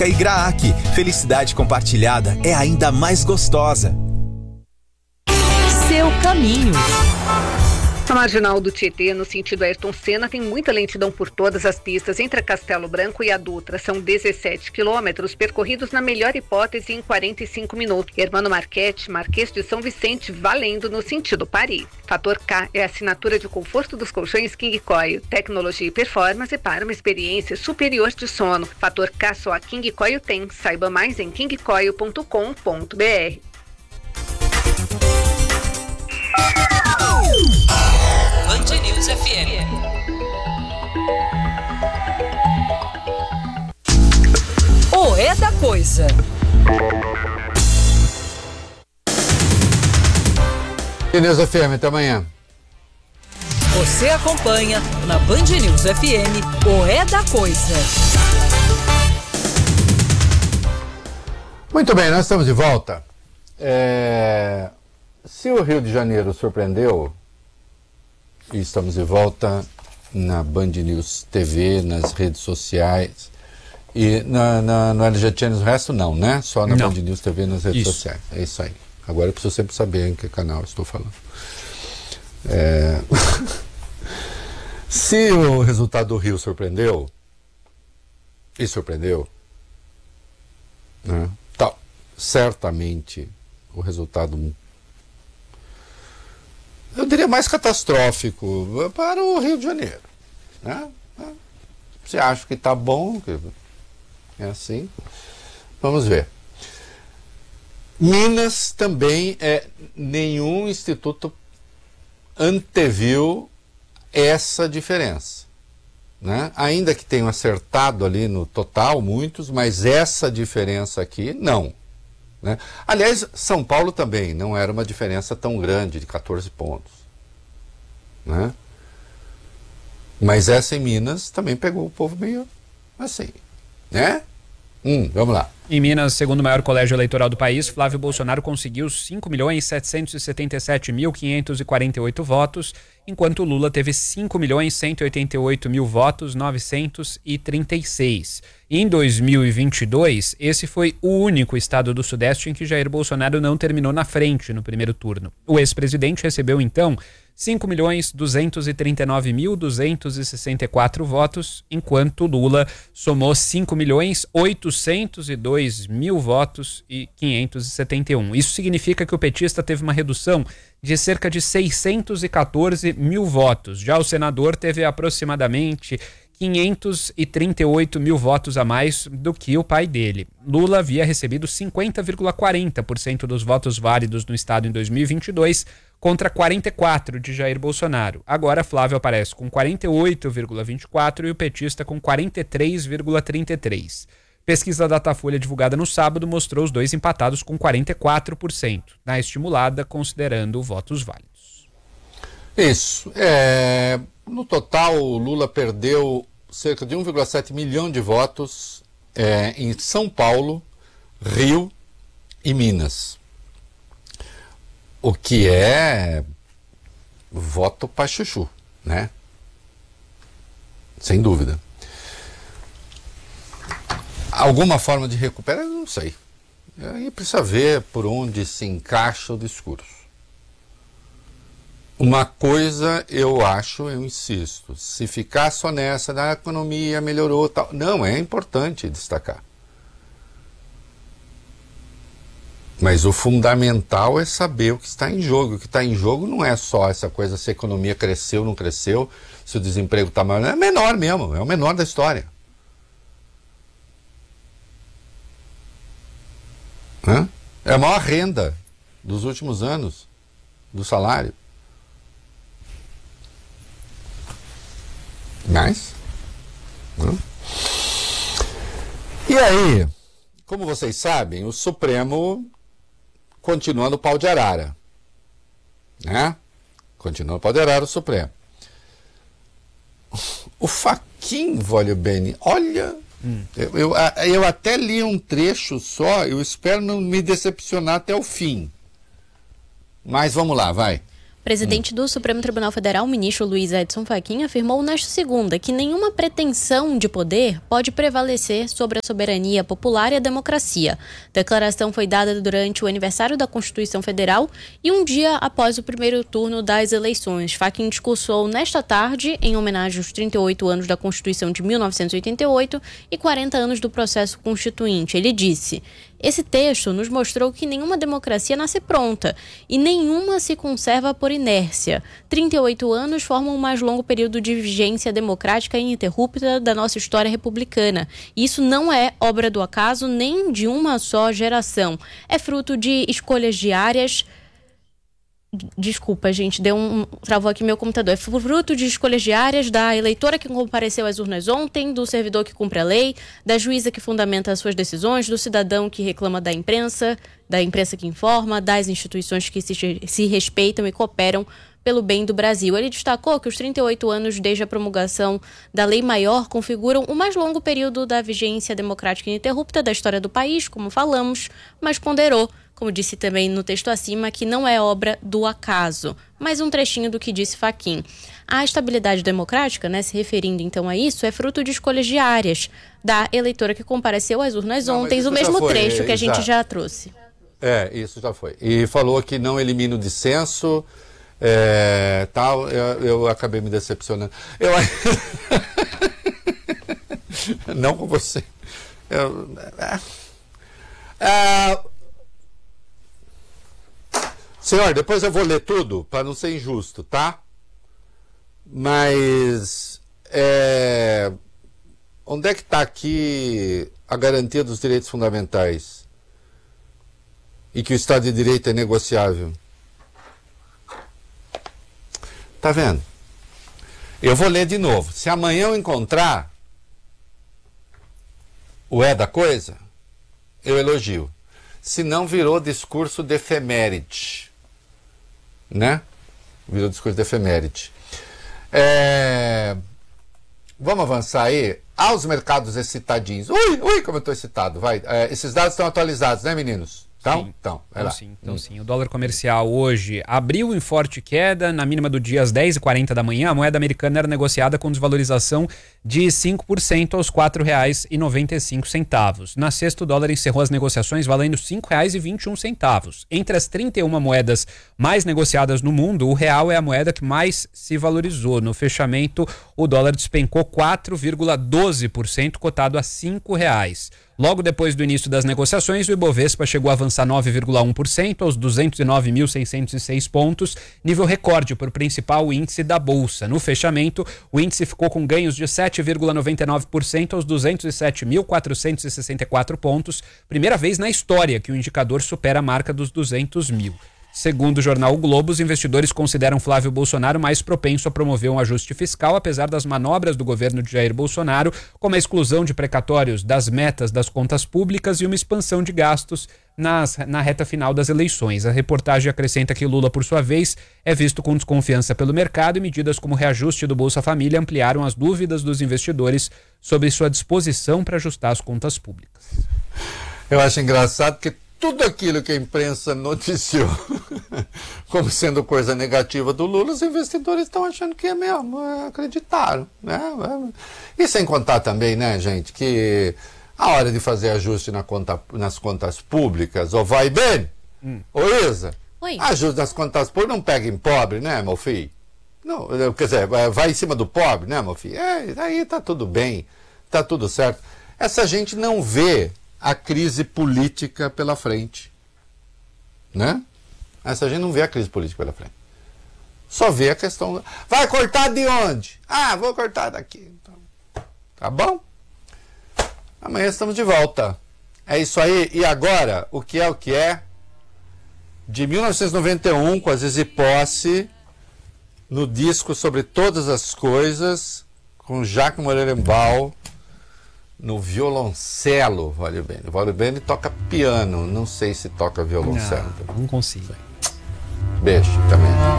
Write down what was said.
E Graak, felicidade compartilhada é ainda mais gostosa. Seu caminho. A marginal do Tietê, no sentido Ayrton Senna, tem muita lentidão por todas as pistas. Entre Castelo Branco e a Dutra, são 17 quilômetros percorridos na melhor hipótese em 45 minutos. Hermano Marchetti, Marquês de São Vicente, valendo no sentido Paris. Fator K é a assinatura de conforto dos colchões King Coil, tecnologia e performance para uma experiência superior de sono. Fator K só a King Coil tem. Saiba mais em kingcoil.com.br. Band News FM. O É da Coisa. Band News FM, até amanhã. Você acompanha na Band News FM o É da Coisa. Muito bem, nós estamos de volta. Se o Rio de Janeiro surpreendeu, e estamos de volta na Band News TV, nas redes sociais e no LG Channels, o resto não, né? Só na Band News TV, nas redes sociais. É isso aí. Agora eu preciso sempre saber em que canal eu estou falando. Se o resultado do Rio surpreendeu, né? Tá, certamente o resultado, eu diria, mais catastrófico para o Rio de Janeiro, né? Você acha que está bom? É assim? Vamos ver. Minas também, nenhum instituto anteviu essa diferença, né? Ainda que tenham acertado ali no total muitos, mas essa diferença aqui não, né? Aliás, São Paulo também não era uma diferença tão grande, de 14 pontos, né? Mas essa em Minas também pegou o povo meio assim, né? Vamos lá. Em Minas, segundo o maior colégio eleitoral do país, Flávio Bolsonaro conseguiu 5.777.548 votos, enquanto Lula teve 5.188.000 votos, 936. Em 2022, esse foi o único estado do Sudeste em que Jair Bolsonaro não terminou na frente no primeiro turno. O ex-presidente recebeu, então, 5.299.264 votos, enquanto Lula somou 5.802.000 votos e 571. Isso significa que o petista teve uma redução de cerca de 614.000 votos. Já o senador teve aproximadamente 538.000 votos a mais do que o pai dele. Lula havia recebido 50,40% dos votos válidos no estado em 2022, contra 44% de Jair Bolsonaro. Agora Flávio aparece com 48,24% e o petista com 43,33%. Pesquisa Datafolha divulgada no sábado mostrou os dois empatados com 44%, na estimulada considerando votos válidos. Isso. No total, o Lula perdeu cerca de 1,7 milhão de votos em São Paulo, Rio e Minas. O que é voto para chuchu, né? Sem dúvida. Alguma forma de recuperar? Não sei. Aí precisa ver por onde se encaixa o discurso. Uma coisa eu insisto, se ficar só nessa, a economia melhorou, tal, não, é importante destacar. Mas o fundamental é saber o que está em jogo. O que está em jogo não é só essa coisa se a economia cresceu ou não cresceu, se o desemprego está maior. É menor mesmo, é o menor da história. É a maior renda dos últimos anos, do salário. Mas, e aí, como vocês sabem, o Supremo continua no pau de arara, né? Continua no pau de arara o Supremo. O Fachin Voglio-Bene, olha, eu até li um trecho só, eu espero não me decepcionar até o fim. Mas vamos lá, vai. Presidente do Supremo Tribunal Federal, o ministro Luiz Edson Fachin, afirmou nesta segunda que nenhuma pretensão de poder pode prevalecer sobre a soberania popular e a democracia. A declaração foi dada durante o aniversário da Constituição Federal e um dia após o primeiro turno das eleições. Fachin discursou nesta tarde em homenagem aos 38 anos da Constituição de 1988 e 40 anos do processo constituinte. Ele disse: esse texto nos mostrou que nenhuma democracia nasce pronta e nenhuma se conserva por inércia. 38 anos formam o mais longo período de vigência democrática ininterrupta da nossa história republicana. Isso não é obra do acaso nem de uma só geração. É fruto de escolhas diárias. Desculpa, gente, travou aqui meu computador. É fruto de escolhas diárias da eleitora que compareceu às urnas ontem, do servidor que cumpre a lei, da juíza que fundamenta as suas decisões, do cidadão que reclama da imprensa que informa, das instituições que se respeitam e cooperam pelo bem do Brasil. Ele destacou que os 38 anos desde a promulgação da Lei Maior configuram o mais longo período da vigência democrática ininterrupta da história do país, como falamos, mas ponderou, como disse também no texto acima, que não é obra do acaso. Mais um trechinho do que disse Fachin. A estabilidade democrática, se referindo então a isso, é fruto de escolhas diárias da eleitora que compareceu às urnas ontem, o mesmo trecho que a gente já trouxe. Isso já foi. E falou que não elimina o dissenso, tal, eu acabei me decepcionando. Não com você. Senhor, depois eu vou ler tudo, para não ser injusto, tá? Mas, onde é que está aqui a garantia dos direitos fundamentais? E que o Estado de Direito é negociável? Tá vendo? Eu vou ler de novo. Se amanhã eu encontrar o da coisa, eu elogio. Se não, virou discurso de efeméride. Né? Virou discurso de efeméride. Vamos avançar aí. Aos mercados excitadinhos. Ui, como eu estou excitado. Vai. Esses dados estão atualizados, né, meninos? Então, sim. O dólar comercial hoje abriu em forte queda. Na mínima do dia, às 10h40 da manhã, a moeda americana era negociada com desvalorização de 5% aos R$ 4,95. Na sexta, o dólar encerrou as negociações valendo R$ 5,21. Entre as 31 moedas mais negociadas no mundo, o real é a moeda que mais se valorizou. No fechamento, o dólar despencou 4,12%, cotado a R$ 5,00. Logo depois do início das negociações, o Ibovespa chegou a avançar 9,1% aos 209.606 pontos, nível recorde para o principal índice da Bolsa. No fechamento, o índice ficou com ganhos de 7,99% aos 207.464 pontos, primeira vez na história que o indicador supera a marca dos 200 mil. Segundo o jornal O Globo, os investidores consideram Flávio Bolsonaro mais propenso a promover um ajuste fiscal, apesar das manobras do governo de Jair Bolsonaro, como a exclusão de precatórios das metas das contas públicas e uma expansão de gastos na reta final das eleições. A reportagem acrescenta que Lula, por sua vez, é visto com desconfiança pelo mercado e medidas como o reajuste do Bolsa Família ampliaram as dúvidas dos investidores sobre sua disposição para ajustar as contas públicas. Eu acho engraçado que tudo aquilo que a imprensa noticiou como sendo coisa negativa do Lula, os investidores estão achando que é mesmo, acreditaram, né? E sem contar também, né, gente, que a hora de fazer ajuste nas contas públicas, ou vai bem, ô Isa, ajuste nas contas públicas, não pega em pobre, né, meu filho? Não, quer dizer, vai em cima do pobre, né, meu filho? Aí tá tudo bem, tá tudo certo. Essa gente não vê a crise política pela frente, né? Essa gente não vê a crise política pela frente. Só vê a questão... Vai cortar de onde? Vou cortar daqui. Tá bom? Amanhã estamos de volta. É isso aí. E agora, o que é? De 1991, com a Zizi Posse, no disco Sobre Todas as Coisas, com Jacques Morelenbaum, no violoncelo, Valio Bene. O Valio Bene toca piano, não sei se toca violoncelo. Não consigo. Beijo também.